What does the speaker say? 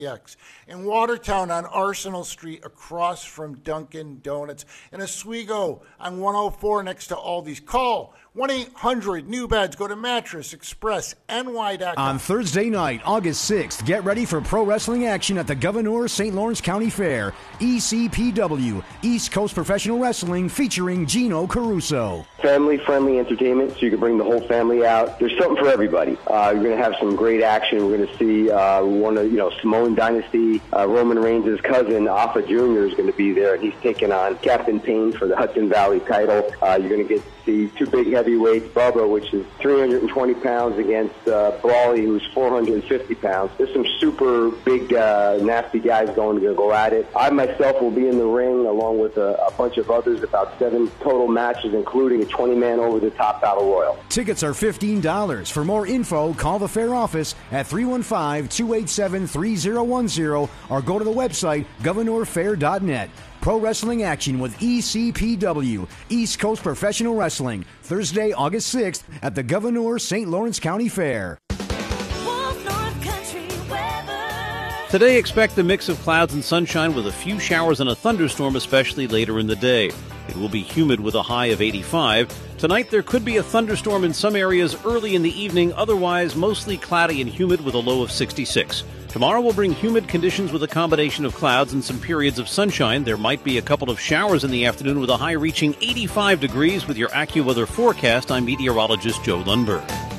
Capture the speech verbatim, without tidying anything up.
X. In Watertown on Arsenal Street across from Dunkin' Donuts. In Oswego on one oh four next to Aldi's. Call one eight hundred new beds. Go to Mattress Express N Y dot com. On Thursday night, August sixth, get ready for pro wrestling action at the Gouverneur Saint Lawrence County Fair. E C P W, East Coast Professional Wrestling, featuring Gino Caruso. Family-friendly entertainment, so you can bring the whole family out. There's something for everybody. Uh, you're going to have some great action. We're going to see uh, one of, you know, Samoan Dynasty, uh, Roman Reigns' cousin, Alpha Junior is going to be there, and he's taking on Captain Payne for the Hudson Valley title. Uh, you're going to get to see two big heavyweights, Bubba, which is three hundred twenty pounds, against uh, Brawley, who's four hundred fifty pounds. There's some super big, uh, nasty guys going to go at it. I myself will be in the ring along with a, a bunch of others, about seven total matches, including a twenty-man over-the-top battle royal. Tickets are fifteen dollars. For more info, call the fair office at three one five, two eight seven, three zero one zero or go to the website gouverneur fair dot net. Pro wrestling action with E C P W, East Coast Professional Wrestling, Thursday, August sixth at the Gouverneur Saint Lawrence County Fair. Today, expect a mix of clouds and sunshine with a few showers and a thunderstorm, especially later in the day. It will be humid with a high of eighty-five. Tonight, there could be a thunderstorm in some areas early in the evening, otherwise mostly cloudy and humid with a low of sixty-six. Tomorrow will bring humid conditions with a combination of clouds and some periods of sunshine. There might be a couple of showers in the afternoon with a high reaching eighty-five degrees. With your AccuWeather forecast, I'm meteorologist Joe Lundberg.